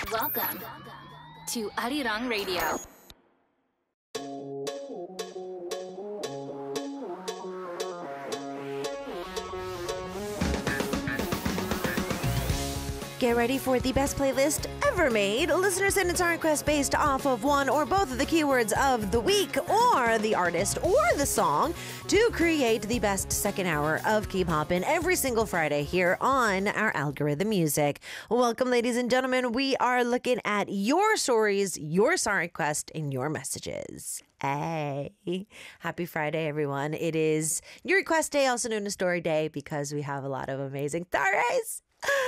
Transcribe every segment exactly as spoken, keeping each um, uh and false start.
Welcome to Arirang Radio. Get ready for the best playlist ever made. Listeners send in song requests based off of one or both of the keywords of the week or the artist or the song to create the best second hour of K-pop in every single Friday here on our algorithm music. Welcome, ladies and gentlemen. We are looking at your stories, your song request, and your messages. Hey, happy Friday, everyone. It is your request day, also known as story day, because we have a lot of amazing stories.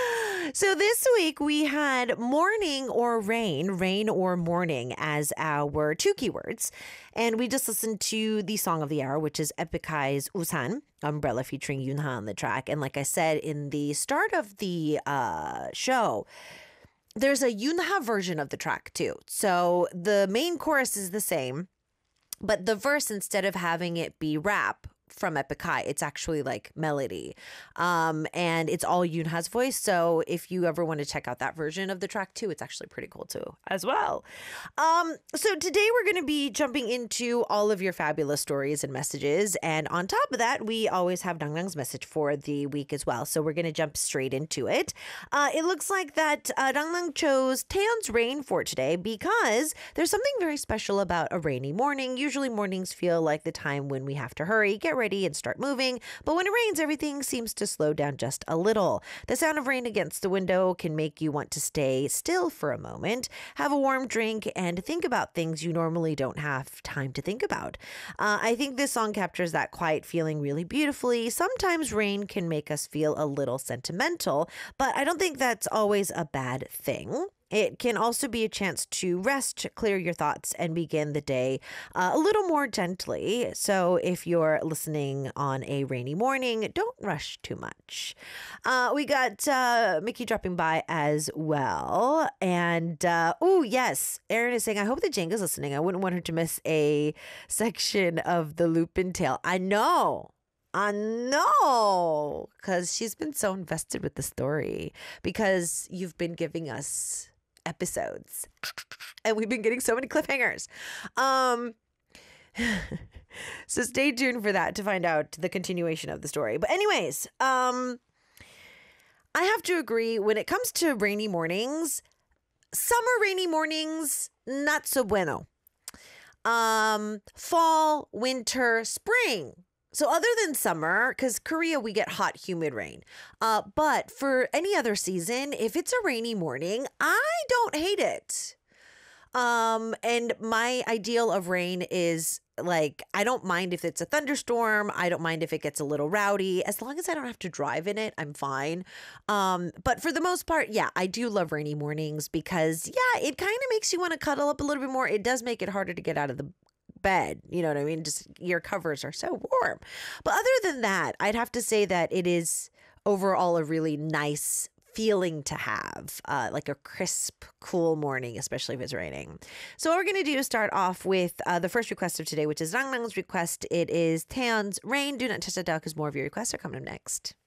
So this week we had morning or rain, rain or morning as our two keywords. And we just listened to the song of the hour, which is Epicai's Usan, Umbrella featuring Yoonha on the track. And like I said in the start of the uh, show, there's a Yoonha version of the track too. So the main chorus is the same, but the verse, instead of having it be rap from Epicai, it's actually like melody. Um, and it's all Yoonha's voice. So if you ever want to check out that version of the track too, it's actually pretty cool too as well. Um, so today we're going to be jumping into all of your fabulous stories and messages. And on top of that, we always have Dangnang's message for the week as well. So we're going to jump straight into it. Uh, it looks like that uh, Dangnang chose Taeyeon's Rain for today because there's something very special about a rainy morning. Usually mornings feel like the time when we have to hurry, get ready, and start moving. But when it rains, everything seems to slow down just a little. The sound of rain against the window can make you want to stay still for a moment, have a warm drink, and think about things you normally don't have time to think about. Uh, I think this song captures that quiet feeling really beautifully. Sometimes rain can make us feel a little sentimental, but I don't think that's always a bad thing. It can also be a chance to rest, clear your thoughts, and begin the day uh, a little more gently. So if you're listening on a rainy morning, don't rush too much. Uh, we got uh, Mickey dropping by as well. And, uh, oh, yes, Erin is saying, I hope that Jenga's listening. I wouldn't want her to miss a section of the Lupin tale. I know. I know. Because she's been so invested with the story. Because you've been giving us episodes and we've been getting so many cliffhangers. Um, so stay tuned for that to find out the continuation of the story. But anyways, um, I have to agree when it comes to rainy mornings, summer rainy mornings, not so bueno. Um, fall, winter, spring. So other than summer, because Korea, we get hot, humid rain. Uh, but for any other season, if it's a rainy morning, I don't hate it. Um, and my ideal of rain is like, I don't mind if it's a thunderstorm. I don't mind if it gets a little rowdy. As long as I don't have to drive in it, I'm fine. Um, but for the most part, yeah, I do love rainy mornings because, yeah, it kind of makes you want to cuddle up a little bit more. It does make it harder to get out of the bed, you know what I mean? Just your covers are so warm. But other than that, I'd have to say that it is overall a really nice feeling to have, uh, like a crisp, cool morning, especially if it's raining. So what we're going to do is start off with uh, the first request of today, which is Rangnang's request. It is Taeyeon's Rain. Do not touch that dial because more of your requests are coming up next.